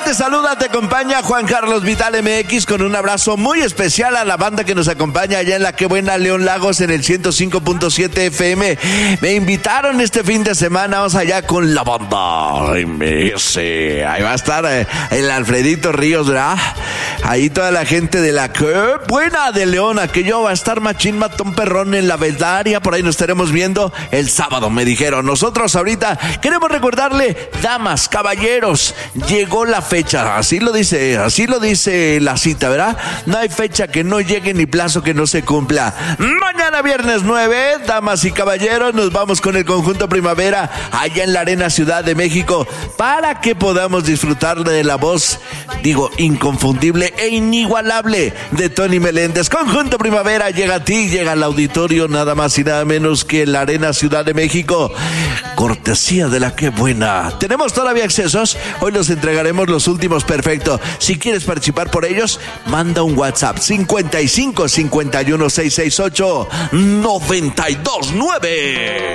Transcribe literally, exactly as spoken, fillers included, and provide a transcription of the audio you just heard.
te saluda, te acompaña Juan Carlos Vital M X con un abrazo muy especial a la banda que nos acompaña allá en la Qué Buena León Lagos en el ciento cinco punto siete F M. Me invitaron este fin de semana, vamos allá con la banda M S. Ahí va a estar eh, el Alfredito Ríos, ¿verdad? Ahí toda la gente de la Qué Buena de León, aquello va a estar machín, matón, perrón en la Beldaria, por ahí nos estaremos viendo el sábado, me dijeron. Nosotros ahorita queremos recordarle, damas, caballeros, llegó la fecha, así lo dice, así lo dice la cita, ¿verdad? No hay fecha que no llegue ni plazo que no se cumpla. Mañana viernes nueve, damas y caballeros, nos vamos con el Conjunto Primavera allá en la Arena Ciudad de México para que podamos disfrutar de la voz, digo, inconfundible e inigualable de Tony Meléndez. Conjunto Primavera llega a ti, llega al auditorio, nada más y nada menos que la Arena Ciudad de México, cortesía de la Qué Buena. Tenemos todavía accesos, hoy los entregaremos los últimos, perfecto. Si quieres participar por ellos, manda un WhatsApp cincuenta y cinco cincuenta y uno seiscientos sesenta y ocho noventa y dos nueve.